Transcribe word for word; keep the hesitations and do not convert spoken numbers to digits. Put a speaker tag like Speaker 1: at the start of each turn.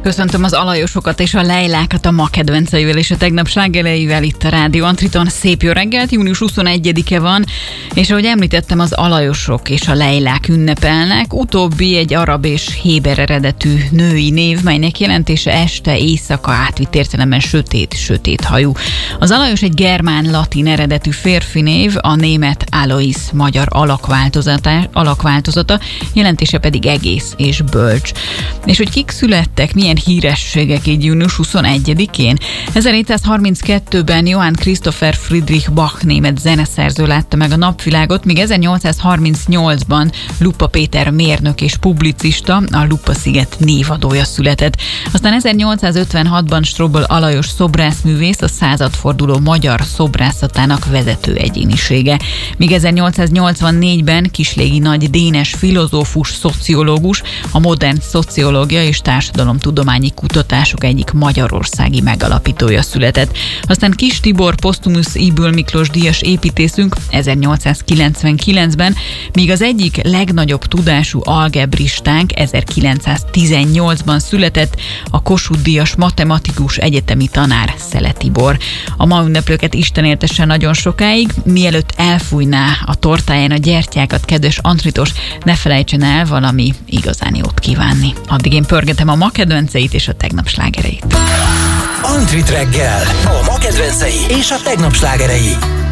Speaker 1: Köszöntöm az alajosokat és a Leilákat, a ma kedvenceivel és a tegnap slágereivel itt a Rádió Antriton. Szép jó reggelt, június huszonegyedike van, és ahogy említettem, az alajosok és a Leilák ünnepelnek. Utóbbi egy arab és héber eredetű női név, melynek jelentése este, éjszaka, átvitt értelemben sötét, sötét hajú. Az alajos egy germán-latin eredetű férfi név, a német Alois magyar alakváltozata, alakváltozata, jelentése pedig egész és bölcs. És hogy kik születtek, milyen hírességek így június huszonegyedikén? ezerhétszázharminckettőben Johann Christopher Friedrich Bach német zeneszerző látta meg a napvilágot, míg ezernyolcszázharmincnyolcban Lupa Péter mérnök és publicista, a Lupa-sziget névadója született. Aztán ezernyolcszázötvenhatban Strobl Alajos szobrászművész, a századforduló magyar szobrászatának vezető egyénisége. Míg ezernyolcszáznyolcvannégyben Kislégi Nagy Dénes filozófus, szociológus, a modern szociológia és társadalomtudományi kutatások egyik magyarországi megalapítója született. Aztán Kiss Tibor Posztumusz Ybl Miklós díjas építészünk ezernyolcszázkilencvenkilencben, míg az egyik legnagyobb tudású algebristánk ezerkilencszáztizennyolcban született, a Kossuth díjas matematikus, egyetemi tanár, Szele Tibor. A ma ünneplőket Isten éltesse nagyon sokáig, mielőtt elfújná a tortáján a gyertyákat, kedves Antritos, ne felejtsen el valami igazán jót kívánni. Addig én pörgetem a ma kedvenceit és a tegnap slágereit.
Speaker 2: Antrit reggel, a ma kedvencei és a tegnap slágerei.